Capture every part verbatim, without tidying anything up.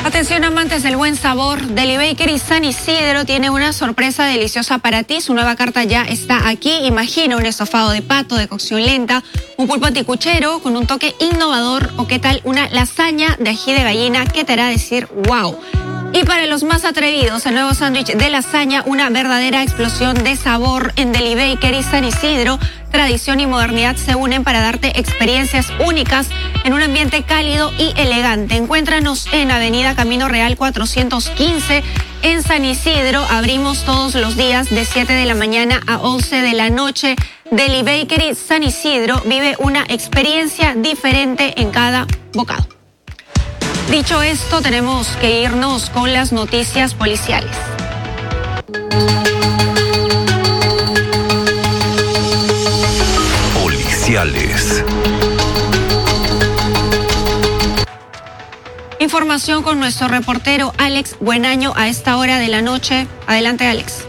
Atención amantes del buen sabor, Deli Bakery San Isidro tiene una sorpresa deliciosa para ti. Su nueva carta ya está aquí. Imagina un estofado de pato de cocción lenta, un pulpo anticuchero con un toque innovador o qué tal una lasaña de ají de gallina que te hará decir wow. Y para los más atrevidos, el nuevo sándwich de lasaña, una verdadera explosión de sabor en Deli Bakery San Isidro. Tradición y modernidad se unen para darte experiencias únicas en un ambiente cálido y elegante. Encuéntranos en Avenida Camino Real cuatrocientos quince en San Isidro. Abrimos todos los días de siete de la mañana a once de la noche. Deli Bakery San Isidro vive una experiencia diferente en cada bocado. Dicho esto, tenemos que irnos con las noticias policiales. Policiales. Información con nuestro reportero Alex Buenaño a esta hora de la noche. Adelante, Alex.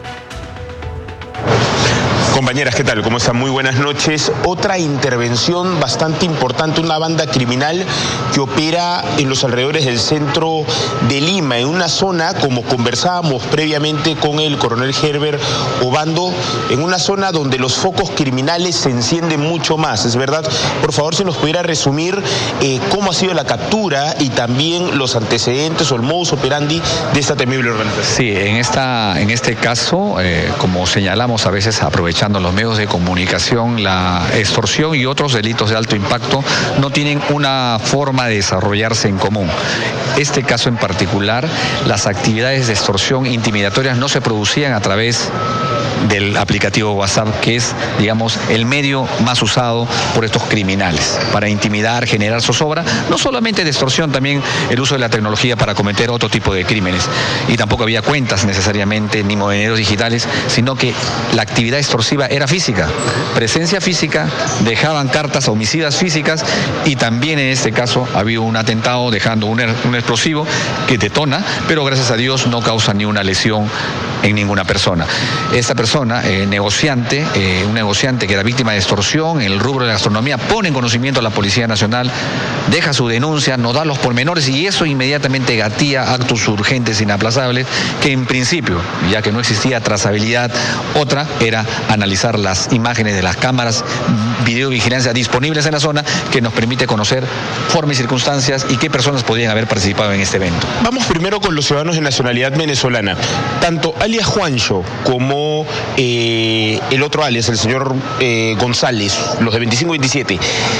Compañeras, ¿qué tal? ¿Cómo están? Muy buenas noches. Otra intervención bastante importante, una banda criminal que opera en los alrededores del centro de Lima, en una zona, como conversábamos previamente con el coronel Herbert Obando, en una zona donde los focos criminales se encienden mucho más, ¿es verdad? Por favor, si nos pudiera resumir eh, cómo ha sido la captura y también los antecedentes o el modus operandi de esta temible organización. Sí, en, esta, en este caso, eh, como señalamos a veces aprovechando los medios de comunicación, la extorsión y otros delitos de alto impacto no tienen una forma de desarrollarse en común. Este caso en particular, las actividades de extorsión intimidatorias no se producían a través del aplicativo WhatsApp, que es, digamos, el medio más usado por estos criminales para intimidar, generar zozobra, no solamente de extorsión, también el uso de la tecnología para cometer otro tipo de crímenes. Y tampoco había cuentas necesariamente, ni monedas digitales, sino que la actividad extorsiva era física, presencia física, dejaban cartas homicidas físicas y también en este caso ha habido un atentado dejando un, un explosivo que detona, pero gracias a Dios no causa ni una lesión en ninguna persona. Esta persona, eh, negociante, eh, un negociante que era víctima de extorsión en el rubro de la gastronomía, pone en conocimiento a la Policía Nacional, deja su denuncia, nos da los pormenores y eso inmediatamente gatilla actos urgentes inaplazables que en principio, ya que no existía trazabilidad, otra era analizar las imágenes de las cámaras, videovigilancia disponibles en la zona que nos permite conocer forma y circunstancias y qué personas podrían haber participado en este evento. Vamos primero con los ciudadanos de nacionalidad venezolana. Tanto alias Juancho como eh, el otro alias, el señor eh, González, los de veinticinco veintisiete,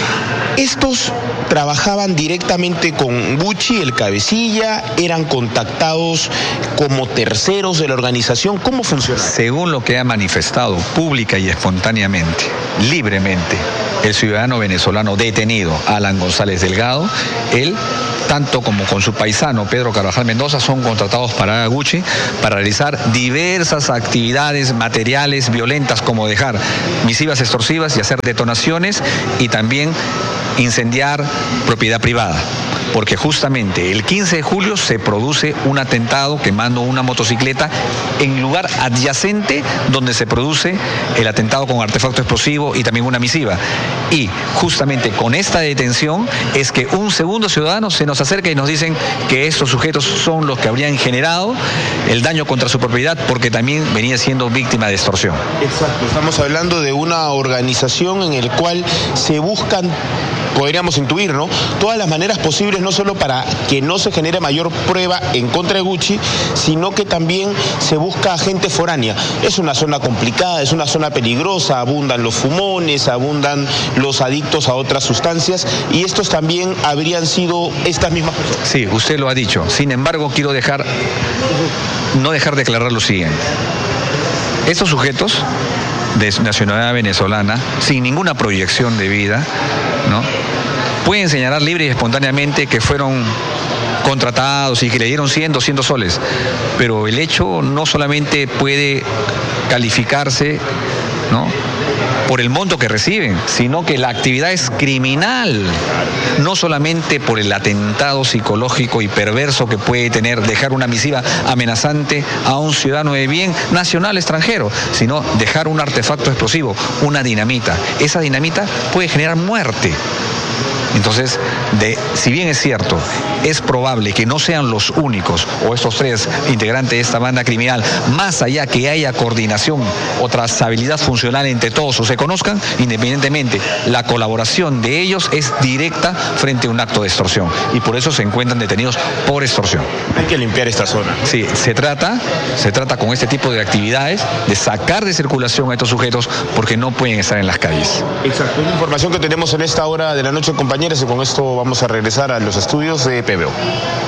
estos trabajaban directamente con Gucci, el cabecilla, eran contactados como terceros de la organización. ¿Cómo funciona? Según lo que ha manifestado pública y espontáneamente, libremente, el ciudadano venezolano detenido, Alan González Delgado, él, tanto como con su paisano Pedro Carvajal Mendoza, son contratados para Gucci para realizar diversas actividades materiales violentas como dejar misivas extorsivas y hacer detonaciones y también incendiar propiedad privada. Porque justamente el quince de julio se produce un atentado quemando una motocicleta en lugar adyacente donde se produce el atentado con artefacto explosivo y también una misiva. Y justamente con esta detención es que un segundo ciudadano se nos acerca y nos dicen que estos sujetos son los que habrían generado el daño contra su propiedad porque también venía siendo víctima de extorsión. Exacto, estamos hablando de una organización en la cual se buscan, podríamos intuir, ¿no?, todas las maneras posibles, no solo para que no se genere mayor prueba en contra de Gucci, sino que también se busca gente foránea. Es una zona complicada, es una zona peligrosa, abundan los fumones, abundan los adictos a otras sustancias, y estos también habrían sido estas mismas personas. Sí, usted lo ha dicho. Sin embargo, quiero dejar, no dejar de aclarar lo siguiente. Estos sujetos de nacionalidad venezolana, sin ninguna proyección de vida, ¿no?, pueden señalar libre y espontáneamente que fueron contratados y que le dieron cien, doscientos soles, pero el hecho no solamente puede calificarse, ¿no?, por el monto que reciben, sino que la actividad es criminal, no solamente por el atentado psicológico y perverso que puede tener dejar una misiva amenazante a un ciudadano de bien nacional extranjero, sino dejar un artefacto explosivo, una dinamita. Esa dinamita puede generar muerte. Entonces, de, si bien es cierto, es probable que no sean los únicos o estos tres integrantes de esta banda criminal, más allá que haya coordinación o trazabilidad funcional entre todos o se conozcan, independientemente, la colaboración de ellos es directa frente a un acto de extorsión y por eso se encuentran detenidos por extorsión. Hay que limpiar esta zona. Sí, se trata, se trata con este tipo de actividades de sacar de circulación a estos sujetos porque no pueden estar en las calles. Exacto, es la información que tenemos en esta hora de la noche, compañeros, y con esto vamos a regresar a los estudios de P B O.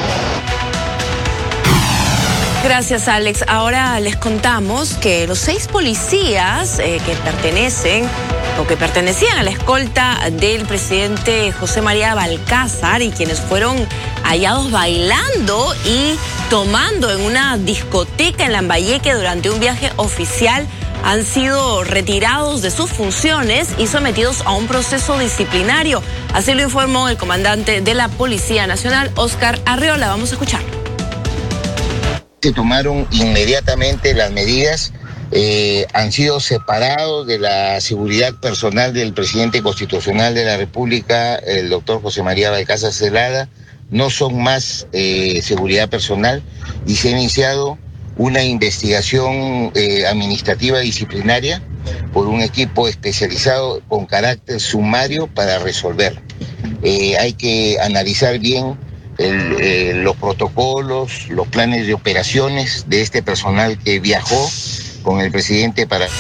Gracias, Alex. Ahora les contamos que los seis policías eh, que pertenecen o que pertenecían a la escolta del presidente José María Balcázar y quienes fueron hallados bailando y tomando en una discoteca en Lambayeque durante un viaje oficial han sido retirados de sus funciones y sometidos a un proceso disciplinario. Así lo informó el comandante de la Policía Nacional, Óscar Arriola. Vamos a escuchar. Se tomaron inmediatamente las medidas, eh, han sido separados de la seguridad personal del presidente constitucional de la República, el doctor José María Balcázar Zelada, no son más eh, seguridad personal y se ha iniciado una investigación eh, administrativa disciplinaria por un equipo especializado con carácter sumario para resolver. Eh, hay que analizar bien el, eh, los protocolos, los planes de operaciones de este personal que viajó con el presidente para...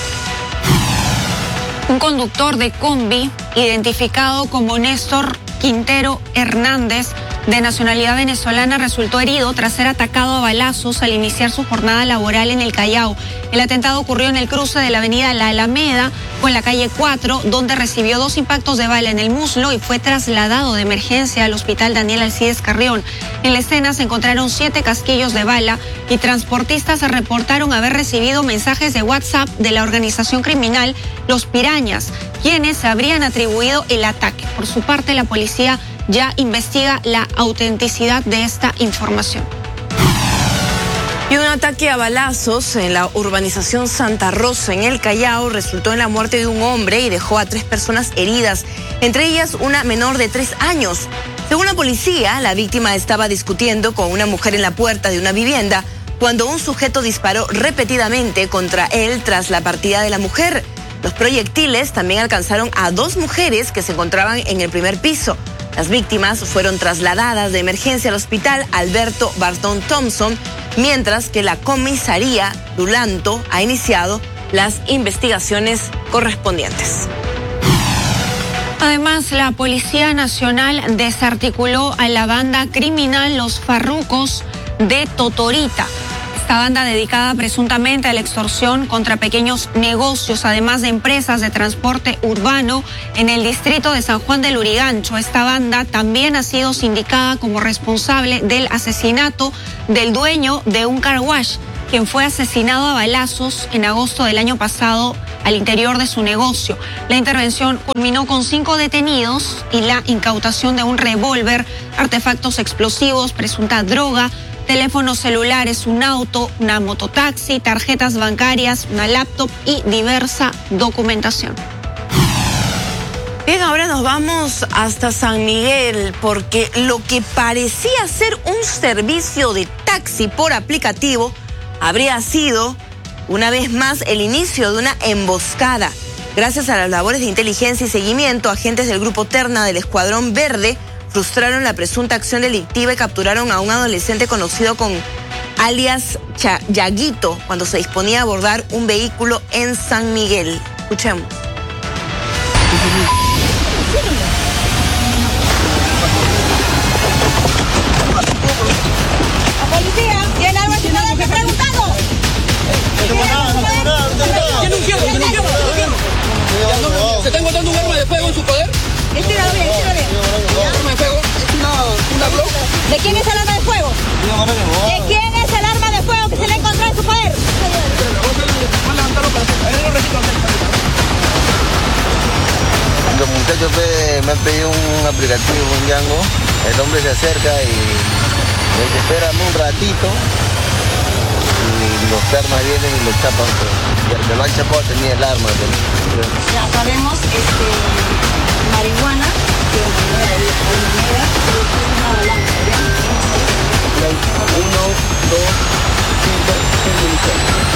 Un conductor de combi, identificado como Néstor Quintero Hernández, de nacionalidad venezolana, resultó herido tras ser atacado a balazos al iniciar su jornada laboral en el Callao. El atentado ocurrió en el cruce de la avenida La Alameda con la calle cuatro, donde recibió dos impactos de bala en el muslo y fue trasladado de emergencia al hospital Daniel Alcides Carrión. En la escena se encontraron siete casquillos de bala y transportistas reportaron haber recibido mensajes de WhatsApp de la organización criminal Los Pirañas, quienes habrían atribuido el ataque. Por su parte, la policía ya investiga la autenticidad de esta información. Y un ataque a balazos en la urbanización Santa Rosa, en el Callao, resultó en la muerte de un hombre y dejó a tres personas heridas, entre ellas una menor de tres años. Según la policía, la víctima estaba discutiendo con una mujer en la puerta de una vivienda cuando un sujeto disparó repetidamente contra él tras la partida de la mujer. Los proyectiles también alcanzaron a dos mujeres que se encontraban en el primer piso. Las víctimas fueron trasladadas de emergencia al hospital Alberto Barton Thompson, mientras que la comisaría Dulanto ha iniciado las investigaciones correspondientes. Además, la Policía Nacional desarticuló a la banda criminal Los Farrucos de Totorita. Esta banda, dedicada presuntamente a la extorsión contra pequeños negocios, además de empresas de transporte urbano en el distrito de San Juan del Lurigancho. Esta banda también ha sido sindicada como responsable del asesinato del dueño de un car wash, quien fue asesinado a balazos en agosto del año pasado al interior de su negocio. La intervención culminó con cinco detenidos y la incautación de un revólver, artefactos explosivos, presunta droga, teléfonos celulares, un auto, una mototaxi, tarjetas bancarias, una laptop y diversa documentación. Bien, ahora nos vamos hasta San Miguel porque lo que parecía ser un servicio de taxi por aplicativo habría sido, una vez más, el inicio de una emboscada. Gracias a las labores de inteligencia y seguimiento, agentes del Grupo Terna del Escuadrón Verde frustraron la presunta acción delictiva y capturaron a un adolescente conocido con alias Yaguito cuando se disponía a abordar un vehículo en San Miguel. Escuchemos. Policía, ¿tiene algo que me está preguntando? No tengo nada, no tengo nada, no tengo nada. Tiene un fierro, tiene un fierro, tiene un fierro. ¿Se está encontrando un arma de fuego en su poder? Estíralo bien, estíralo bien. ¿Arma de fuego? ¿Es una, una Glock? ¿De quién es el arma de fuego? ¿De quién es el arma de fuego que se le encontró en su poder? Vamos a levantarlo para hacer. Los muchachos me han pedido un aplicativo, un Django. El hombre se acerca y me dice, espérame un ratito. Y los armas vienen y lo chapan. Y el que lo han chapado tenía el arma. Ya sabemos, este, marihuana y Uno, dos, cinco, seis municiones.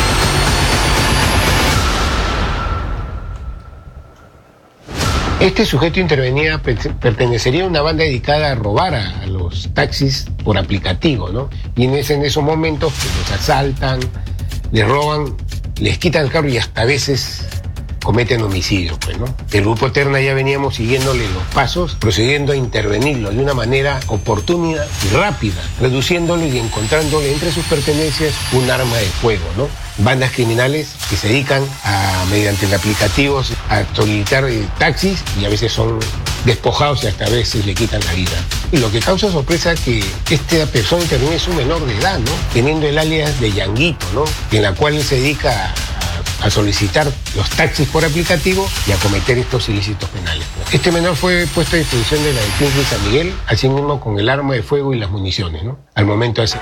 Este sujeto intervenía, pertenecería a una banda dedicada a robar a, a los taxis por aplicativo, ¿no? Y en, ese, en esos momentos pues, los asaltan, les roban, les quitan el carro y hasta a veces cometen homicidio, pues, ¿no? El grupo Eterna ya veníamos siguiéndole los pasos, procediendo a intervenirlo de una manera oportuna y rápida, reduciéndolo y encontrándole entre sus pertenencias un arma de fuego, ¿no? Bandas criminales que se dedican a, mediante el aplicativo, a solicitar eh, taxis y a veces son despojados y hasta a veces le quitan la vida. Y lo que causa sorpresa es que esta persona interviene es un menor de edad, ¿no? Teniendo el alias de Yanguito, ¿no? En la cual él se dedica a a solicitar los taxis por aplicativo y a cometer estos ilícitos penales. Este menor fue puesto a disposición de la defensa de San Miguel, así mismo con el arma de fuego y las municiones, ¿no? Al momento de hacer.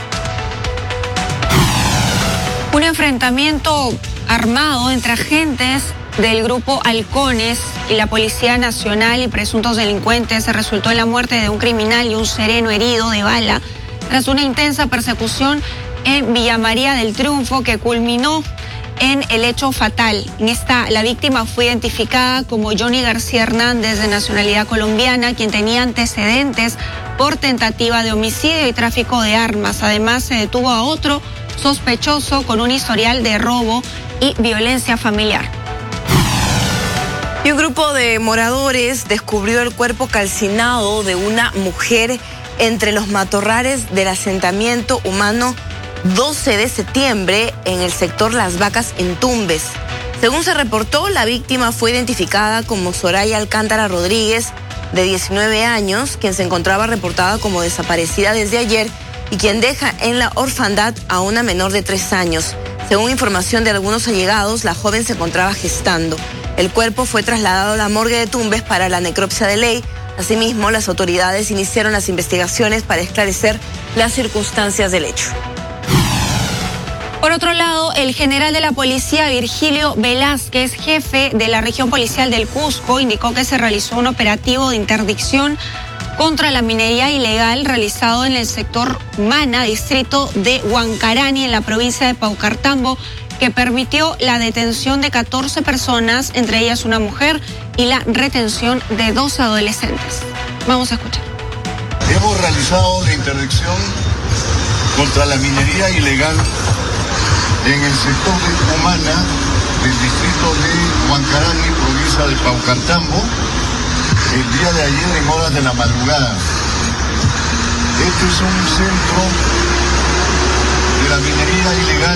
Un enfrentamiento armado entre agentes del grupo Halcones y la Policía Nacional y presuntos delincuentes resultó en la muerte de un criminal y un sereno herido de bala tras una intensa persecución en Villa María del Triunfo que culminó en el hecho fatal. En esta, la víctima fue identificada como Johnny García Hernández, de nacionalidad colombiana, quien tenía antecedentes por tentativa de homicidio y tráfico de armas. Además, se detuvo a otro sospechoso con un historial de robo y violencia familiar. Y un grupo de moradores descubrió el cuerpo calcinado de una mujer entre los matorrales del asentamiento humano doce de septiembre en el sector Las Vacas en Tumbes. Según se reportó, la víctima fue identificada como Soraya Alcántara Rodríguez, de diecinueve años, quien se encontraba reportada como desaparecida desde ayer y quien deja en la orfandad a una menor de tres años. Según información de algunos allegados, la joven se encontraba gestando. El cuerpo fue trasladado a la morgue de Tumbes para la necropsia de ley. Asimismo, las autoridades iniciaron las investigaciones para esclarecer las circunstancias del hecho. Por otro lado, el general de la policía, Virgilio Velázquez, jefe de la región policial del Cusco, indicó que se realizó un operativo de interdicción contra la minería ilegal realizado en el sector Mana, distrito de Huancarani, en la provincia de Paucartambo, que permitió la detención de catorce personas, entre ellas una mujer, y la retención de dos adolescentes. Vamos a escuchar. Hemos realizado la interdicción contra la minería ilegal en el sector de Humana, del distrito de Huancarani, provincia de Paucartambo, el día de ayer en horas de la madrugada. Este es un centro de la minería ilegal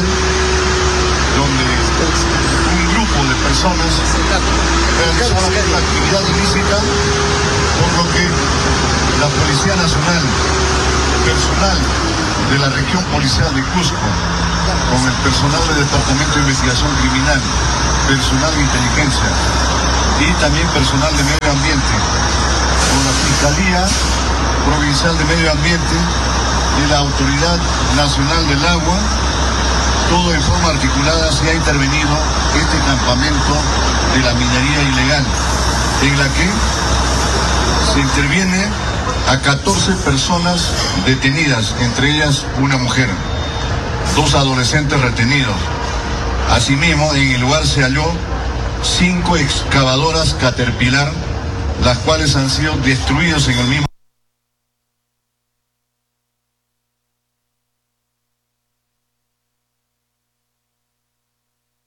donde un grupo de personas realizó la actividad ilícita, por lo que la Policía Nacional, personal de la región policial de Cusco, con el personal del Departamento de Investigación Criminal, personal de inteligencia y también personal de medio ambiente, con la Fiscalía Provincial de Medio Ambiente y la Autoridad Nacional del Agua, todo en forma articulada se ha intervenido este campamento de la minería ilegal, en la que se interviene a catorce personas detenidas, entre ellas una mujer, dos adolescentes retenidos. Asimismo, en el lugar se halló cinco excavadoras Caterpillar, las cuales han sido destruidas en el mismo.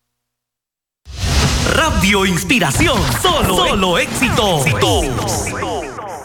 Radio Inspiración, solo, solo éxito. éxito.